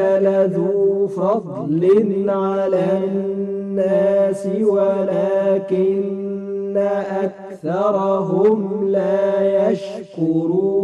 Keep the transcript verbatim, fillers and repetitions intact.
لذو فضل على الناس ولكن أكثرهم لا يشكرون